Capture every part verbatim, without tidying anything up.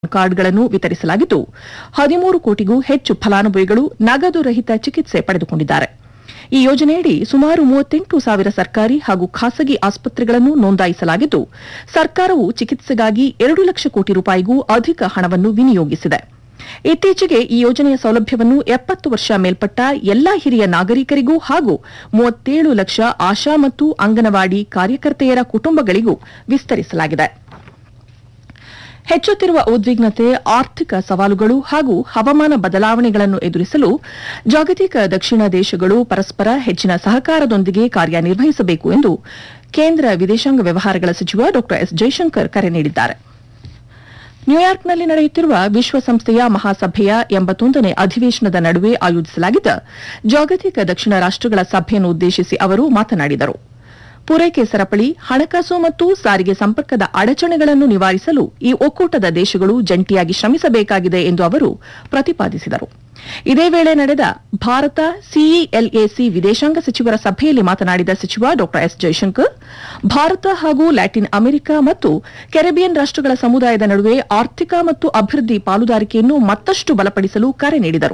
ಕಾರ್ಡ್ಗಳನ್ನು ವಿತರಿಸಲಾಗಿದ್ದು ಹದಿಮೂರು ಕೋಟಿಗೂ ಹೆಚ್ಚು ಫಲಾನುಭವಿಗಳು ನಗದು ರಹಿತ ಚಿಕಿತ್ಸೆ ಪಡೆದುಕೊಂಡಿದ್ದಾರೆ. ಈ ಯೋಜನೆಯಡಿ ಸುಮಾರು ಮೂವತ್ತೆಂಟು ಸಾವಿರ ಸರ್ಕಾರಿ ಹಾಗೂ ಖಾಸಗಿ ಆಸ್ಪತ್ರೆಗಳನ್ನು ನೋಂದಾಯಿಸಲಾಗಿದ್ದು, ಸರ್ಕಾರವು ಚಿಕಿತ್ಸೆಗಾಗಿ ಎರಡು ಲಕ್ಷ ಕೋಟಿ ರೂಪಾಯಿಗೂ ಅಧಿಕ ಹಣವನ್ನು ವಿನಿಯೋಗಿಸಿದೆ. ಇತ್ತೀಚೆಗೆ ಈ ಯೋಜನೆಯ ಸೌಲಭ್ಯವನ್ನು ಎಪ್ಪತ್ತು ವರ್ಷ ಮೇಲ್ಪಟ್ಟ ಎಲ್ಲಾ ಹಿರಿಯ ನಾಗರಿಕರಿಗೂ ಹಾಗೂ ಮೂವತ್ತೇಳು ಲಕ್ಷ ಆಶಾ ಮತ್ತು ಅಂಗನವಾಡಿ ಕಾರ್ಯಕರ್ತೆಯರ ಕುಟುಂಬಗಳಿಗೂ ವಿಸ್ತರಿಸಲಾಗಿದೆ. ಹೆಚ್ಚುತ್ತಿರುವ ಉದ್ವಿಗ್ನತೆ, ಆರ್ಥಿಕ ಸವಾಲುಗಳು ಹಾಗೂ ಹವಾಮಾನ ಬದಲಾವಣೆಗಳನ್ನು ಎದುರಿಸಲು ಜಾಗತಿಕ ದಕ್ಷಿಣ ದೇಶಗಳು ಪರಸ್ಪರ ಹೆಚ್ಚಿನ ಸಹಕಾರದೊಂದಿಗೆ ಕಾರ್ಯನಿರ್ವಹಿಸಬೇಕು ಎಂದು ಕೇಂದ್ರ ವಿದೇಶಾಂಗ ವ್ಯವಹಾರಗಳ ಸಚಿವ ಡಾ ಎಸ್ ಜೈಶಂಕರ್ ಕರೆ ನೀಡಿದ್ದಾರೆ. ನ್ಯೂಯಾರ್ಕ್ನಲ್ಲಿ ನಡೆಯುತ್ತಿರುವ ವಿಶ್ವಸಂಸ್ಥೆಯ ಮಹಾಸಭೆಯ ಎಂಬತ್ತೊಂದನೇ ಅಧಿವೇಶನದ ನಡುವೆ ಆಯೋಜಿಸಲಾಗಿದ್ದ ಜಾಗತಿಕ ದಕ್ಷಿಣ ರಾಷ್ಟಗಳ ಸಭೆಯನ್ನು ಉದ್ದೇಶಿಸಿ ಅವರು ಮಾತನಾಡಿದರು. ಪೂರೈಕೆ ಸರಪಳಿ, ಹಣಕಾಸು ಮತ್ತು ಸಾರಿಗೆ ಸಂಪರ್ಕದ ಅಡಚಣೆಗಳನ್ನು ನಿವಾರಿಸಲು ಈ ಒಕ್ಕೂಟದ ದೇಶಗಳು ಜಂಟಿಯಾಗಿ ಶ್ರಮಿಸಬೇಕಾಗಿದೆ ಎಂದು ಅವರು ಪ್ರತಿಪಾದಿಸಿದರು. ಇದೇ ವೇಳೆ ನಡೆದ ಭಾರತ ಸಿಇಎಲ್ಎಸಿ ವಿದೇಶಾಂಗ ಸಚಿವರ ಸಭೆಯಲ್ಲಿ ಮಾತನಾಡಿದ ಸಚಿವ ಡಾ ಎಸ್ ಜೈಶಂಕರ್, ಭಾರತ ಹಾಗೂ ಲ್ಯಾಟಿನ್ ಅಮೆರಿಕ ಮತ್ತು ಕೆರೆಬಿಯನ್ ರಾಷ್ಟಗಳ ಸಮುದಾಯದ ನಡುವೆ ಆರ್ಥಿಕ ಮತ್ತು ಅಭಿವೃದ್ಧಿ ಪಾಲುದಾರಿಕೆಯನ್ನು ಮತ್ತಷ್ಟು ಬಲಪಡಿಸಲು ಕರೆ ನೀಡಿದರು.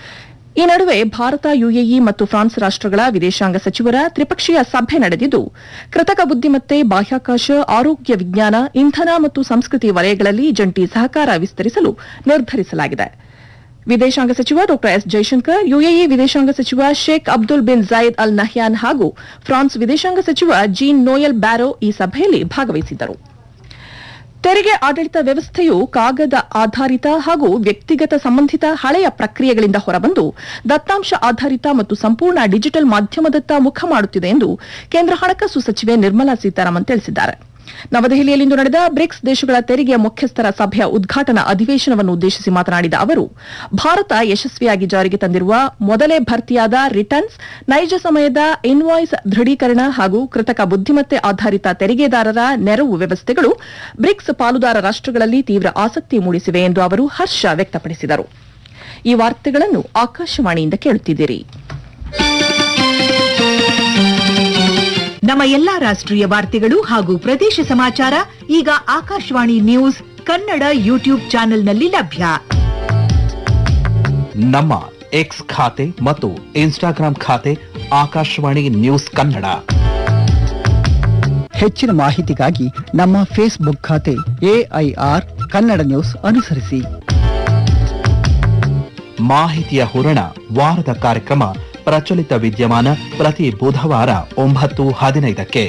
ಈ ನಡುವೆ ಭಾರತ, ಯುಎಇ ಮತ್ತು ಫ್ರಾನ್ಸ್ ರಾಷ್ಟಗಳ ವಿದೇಶಾಂಗ ಸಚಿವರ ತ್ರಿಪಕ್ಷೀಯ ಸಭೆ ನಡೆದಿದ್ದು, ಕೃತಕ ಬುದ್ದಿಮತ್ತೆ, ಬಾಹ್ಯಾಕಾಶ, ಆರೋಗ್ಯ ವಿಜ್ಞಾನ, ಇಂಧನ ಮತ್ತು ಸಂಸ್ಕೃತಿ ವಲಯಗಳಲ್ಲಿ ಜಂಟಿ ಸಹಕಾರ ವಿಸ್ತರಿಸಲು ನಿರ್ಧರಿಸಲಾಗಿದೆ. ವಿದೇಶಾಂಗ ಸಚಿವ ಡಾ ಎಸ್ ಜೈಶಂಕರ್, ಯುಎಇ ವಿದೇಶಾಂಗ ಸಚಿವ Sheikh Abdul bin Zayed Al Nahyan ಹಾಗೂ ಫ್ರಾನ್ಸ್ ವಿದೇಶಾಂಗ ಸಚಿವ ಜೀನ್ ನೋಯೆಲ್ ಬ್ಯಾರೋ ಈ ಸಭೆಯಲ್ಲಿ ಭಾಗವಹಿಸಿದ್ದರು. ತೆರಿಗೆ ಆಡಳಿತ ವ್ಯವಸ್ಥೆಯು ಕಾಗದ ಆಧಾರಿತ ಹಾಗೂ ವ್ಯಕ್ತಿಗತ ಸಂಬಂಧಿತ ಹಳೆಯ ಪ್ರಕ್ರಿಯೆಗಳಿಂದ ಹೊರಬಂದು ದತ್ತಾಂಶ ಆಧಾರಿತ ಮತ್ತು ಸಂಪೂರ್ಣ ಡಿಜಿಟಲ್ ಮಾಧ್ಯಮದತ್ತ ಮುಖ ಮಾಡುತ್ತಿದೆ ಎಂದು ಕೇಂದ್ರ ಹಣಕಾಸು ಸಚಿವೆ ನಿರ್ಮಲಾ ಸೀತಾರಾಮನ್ ತಿಳಿಸಿದ್ದಾರೆ. ನವದೆಹಲಿಯಲ್ಲಿಂದು ನಡೆದ ಬ್ರಿಕ್ಸ್ ದೇಶಗಳ ತೆರಿಗೆ ಮುಖ್ಯಸ್ಥರ ಸಭೆಯ ಉದ್ಘಾಟನಾ ಅಧಿವೇಶನವನ್ನು ಉದ್ದೇಶಿಸಿ ಮಾತನಾಡಿದ ಅವರು, ಭಾರತ ಯಶಸ್ವಿಯಾಗಿ ಜಾರಿಗೆ ತಂದಿರುವ ಮೊದಲೇ ಭರ್ತಿಯಾದ ರಿಟರ್ನ್ಸ್, ನೈಜ ಸಮಯದ ಇನ್ವಾಯ್ಸ್ ದೃಢೀಕರಣ ಹಾಗೂ ಕೃತಕ ಬುದ್ದಿಮತ್ತೆ ಆಧಾರಿತ ತೆರಿಗೆದಾರರ ನೆರವು ವ್ಯವಸ್ಥೆಗಳು ಬ್ರಿಕ್ಸ್ ಪಾಲುದಾರ ರಾಷ್ಟಗಳಲ್ಲಿ ತೀವ್ರ ಆಸಕ್ತಿ ಮೂಡಿಸಿವೆ ಎಂದು ಅವರು ಹರ್ಷ ವ್ಯಕ್ತಪಡಿಸಿದರು. ಈ ವಾರ್ತೆಗಳನ್ನು ಆಕಾಶವಾಣಿಯಿಂದ ಕೇಳುತ್ತಿದ್ದೀರಿ. ನಮ್ಮ ಎಲ್ಲಾ ರಾಷ್ಟ್ರೀಯ ವಾರ್ತೆಗಳು ಹಾಗೂ ಪ್ರದೇಶ ಸಮಾಚಾರ ಈಗ ಆಕಾಶವಾಣಿ ನ್ಯೂಸ್ ಕನ್ನಡ ಯೂಟ್ಯೂಬ್ ಚಾನೆಲ್ನಲ್ಲಿ ಲಭ್ಯ. ನಮ್ಮ ಎಕ್ಸ್ ಖಾತೆ ಮತ್ತು ಇನ್ಸ್ಟಾಗ್ರಾಂ ಖಾತೆ ಆಕಾಶವಾಣಿ ನ್ಯೂಸ್ ಕನ್ನಡ. ಹೆಚ್ಚಿನ ಮಾಹಿತಿಗಾಗಿ ನಮ್ಮ ಫೇಸ್ಬುಕ್ ಖಾತೆ ಎಐಆರ್ ಕನ್ನಡ ನ್ಯೂಸ್ ಅನುಸರಿಸಿ. ಮಾಹಿತಿಯ ಹೂರಣ, ವಾರದ ಕಾರ್ಯಕ್ರಮ ಪ್ರಚಲಿತ ವಿದ್ಯಮಾನ ಪ್ರತಿ ಬುಧವಾರ ಒಂಬತ್ತು ಹದಿನೈದಕ್ಕೆ.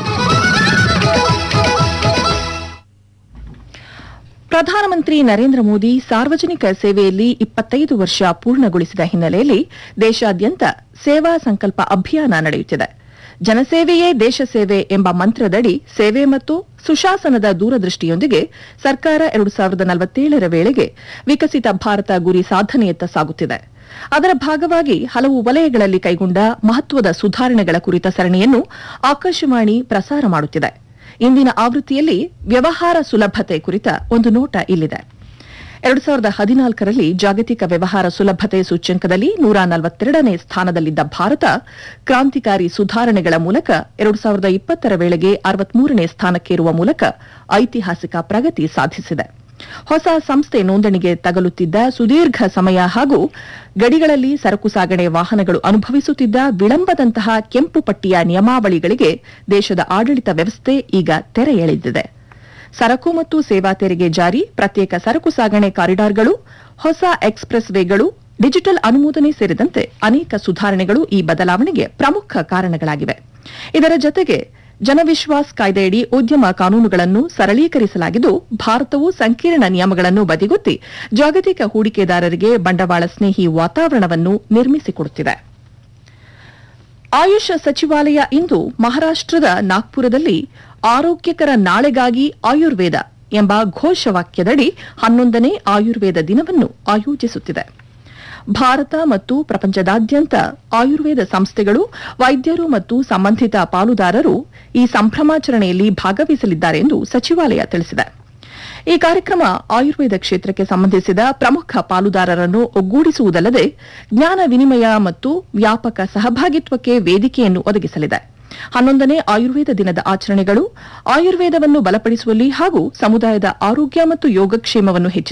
ಪ್ರಧಾನಮಂತ್ರಿ ನರೇಂದ್ರ ಮೋದಿ ಸಾರ್ವಜನಿಕ ಸೇವೆಯಲ್ಲಿ ಇಪ್ಪತ್ತೈದು ವರ್ಷ ಪೂರ್ಣಗೊಳಿಸಿದ ಹಿನ್ನೆಲೆಯಲ್ಲಿ ದೇಶಾದ್ಯಂತ ಸೇವಾ ಸಂಕಲ್ಪ ಅಭಿಯಾನ ನಡೆಯುತ್ತಿದೆ. ಜನಸೇವೆಯೇ ದೇಶ ಸೇವೆ ಎಂಬ ಮಂತ್ರದಡಿ ಸೇವೆ ಮತ್ತು ಸುಶಾಸನದ ದೂರದೃಷ್ಟಿಯೊಂದಿಗೆ ಸರ್ಕಾರ ಎರಡು ಸಾವಿರದ ನಲವತ್ತೇಳರ ವೇಳೆಗೆ ವಿಕಸಿತ ಭಾರತ ಗುರಿ ಸಾಧನೆಯತ್ತ ಸಾಗುತ್ತಿದೆ. ಅದರ ಭಾಗವಾಗಿ ಹಲವು ವಲಯಗಳಲ್ಲಿ ಕೈಗೊಂಡ ಮಹತ್ವದ ಸುಧಾರಣೆಗಳ ಕುರಿತ ಸರಣಿಯನ್ನು ಆಕಾಶವಾಣಿ ಪ್ರಸಾರ ಮಾಡುತ್ತಿದೆ. ಇಂದಿನ ಆವೃತ್ತಿಯಲ್ಲಿ ವ್ಯವಹಾರ ಸುಲಭತೆ ಕುರಿತ ಒಂದು ನೋಟ ಇಲ್ಲಿದೆ. ಎರಡು ಸಾವಿರದ ಹದಿನಾಲ್ಕರಲ್ಲಿ ಜಾಗತಿಕ ವ್ಯವಹಾರ ಸುಲಭತೆ ಸೂಚ್ಯಂಕದಲ್ಲಿ ನೂರ ನಲವತ್ತೆರಡನೇ ಸ್ಥಾನದಲ್ಲಿದ್ದ ಭಾರತ ಕ್ರಾಂತಿಕಾರಿ ಸುಧಾರಣೆಗಳ ಮೂಲಕ ಎರಡು ಸಾವಿರದ ಇಪ್ಪತ್ತರ ವೇಳೆಗೆ ಅರವತ್ಮೂರನೇ ಸ್ಥಾನಕ್ಕೇರುವ ಮೂಲಕ ಐತಿಹಾಸಿಕ ಪ್ರಗತಿ ಸಾಧಿಸಿದೆ. ಹೊಸ ಸಂಸ್ಥೆ ನೋಂದಣಿಗೆ ತಗಲುತ್ತಿದ್ದ ಸುದೀರ್ಘ ಸಮಯ ಹಾಗೂ ಗಡಿಗಳಲ್ಲಿ ಸರಕು ಸಾಗಣೆ ವಾಹನಗಳು ಅನುಭವಿಸುತ್ತಿದ್ದ ವಿಳಂಬದಂತಹ ಕೆಂಪು ಪಟ್ಟಿಯ ನಿಯಮಾವಳಿಗಳಿಗೆ ದೇಶದ ಆಡಳಿತ ವ್ಯವಸ್ಥೆ ಈಗ ತೆರೆ ಎಳೆದಿದೆ. ಸರಕು ಮತ್ತು ಸೇವಾ ತೆರಿಗೆ ಜಾರಿ, ಪ್ರತ್ಯೇಕ ಸರಕು ಸಾಗಣೆ ಕಾರಿಡಾರ್ಗಳು, ಹೊಸ ಎಕ್ಸ್ಪ್ರೆಸ್ ವೇಗಳು, ಡಿಜಿಟಲ್ ಅನುಮೋದನೆ ಸೇರಿದಂತೆ ಅನೇಕ ಸುಧಾರಣೆಗಳು ಈ ಬದಲಾವಣೆಗೆ ಪ್ರಮುಖ ಕಾರಣಗಳಾಗಿವೆ. ಇದರ ಜತೆಗೆ ಜನವಿಶ್ವಾಸ್ ಕಾಯ್ದೆಯಡಿ ಉದ್ಯಮ ಕಾನೂನುಗಳನ್ನು ಸರಳೀಕರಿಸಲಾಗಿದ್ದು, ಭಾರತವು ಸಂಕೀರ್ಣ ನಿಯಮಗಳನ್ನು ಬದಿಗೊತ್ತಿ ಜಾಗತಿಕ ಹೂಡಿಕೆದಾರರಿಗೆ ಬಂಡವಾಳ ಸ್ನೇಹಿ ವಾತಾವರಣವನ್ನು ನಿರ್ಮಿಸಿಕೊಡುತ್ತಿದೆ. ಆಯುಷ್ ಸಚಿವಾಲಯ ಇಂದು ಮಹಾರಾಷ್ಟದ ನಾಗ್ಪುರದಲ್ಲಿ ಆರೋಗ್ಯಕರ ನಾಳೆಗಾಗಿ ಆಯುರ್ವೇದ ಎಂಬ ಘೋಷವಾಕ್ಯದಡಿ ಹನ್ನೊಂದನೇ ಆಯುರ್ವೇದ ದಿನವನ್ನು ಆಯೋಜಿಸುತ್ತಿದೆ. ಭಾರತ ಮತ್ತು ಪ್ರಪಂಚದಾದ್ಯಂತ ಆಯುರ್ವೇದ ಸಂಸ್ಥೆಗಳು, ವೈದ್ಯರು ಮತ್ತು ಸಂಬಂಧಿತ ಪಾಲುದಾರರು ಈ ಸಂಭ್ರಮಾಚರಣೆಯಲ್ಲಿ ಭಾಗವಹಿಸಲಿದ್ದಾರೆ ಎಂದು ಸಚಿವಾಲಯ ತಿಳಿಸಿದೆ. ಈ ಕಾರ್ಯಕ್ರಮ ಆಯುರ್ವೇದ ಕ್ಷೇತ್ರಕ್ಕೆ ಸಂಬಂಧಿಸಿದ ಪ್ರಮುಖ ಪಾಲುದಾರರನ್ನು ಒಗ್ಗೂಡಿಸುವುದಲ್ಲದೆ ಜ್ಞಾನ ವಿನಿಮಯ ಮತ್ತು ವ್ಯಾಪಕ ಸಹಭಾಗಿತ್ವಕ್ಕೆ ವೇದಿಕೆಯನ್ನು ಒದಗಿಸಲಿದೆ. ಹನ್ನೊಂದನೇ ಆಯುರ್ವೇದ ದಿನದ ಆಚರಣೆಗಳು ಆಯುರ್ವೇದವನ್ನು ಬಲಪಡಿಸುವಲ್ಲಿ ಹಾಗೂ ಸಮುದಾಯದ ಆರೋಗ್ಯ ಮತ್ತು ಯೋಗಕ್ಷೇಮವನ್ನು ಹೆಚ್ಚಿಸುವಲ್ಲಿ